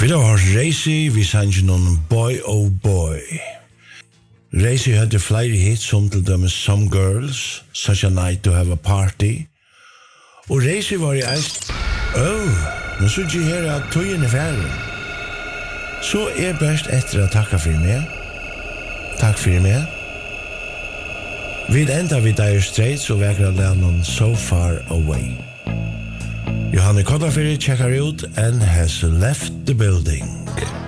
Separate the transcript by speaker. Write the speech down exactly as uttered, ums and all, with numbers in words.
Speaker 1: Vi har Racy, vi sanger noen Boy Oh Boy. Racy hadde flere hits som til dem Some Girls, Such a Night to Have a Party. Og Racy var i eist, oh, nå så ikke her at tøyen er ferdig. Så er best etter å takke for meg. Takk for meg. Vi enda vid Dire Straits og vekker lennon So Far Away. Johanne Kottafiri checkar ut and has left the building.